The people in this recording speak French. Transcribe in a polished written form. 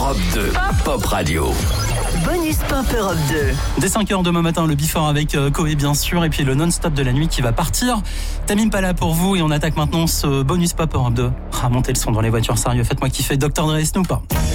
Europe 2, Pop Radio. Bonus Pop Europe 2. Dès 5h demain matin, le Before avec Koé bien sûr, et puis le non-stop de la nuit qui va partir. Tamim pas là pour vous et on attaque maintenant ce Bonus Pop Europe 2. Montez le son dans les voitures, sérieux, faites-moi kiffer. Dr. Dre et Snoop.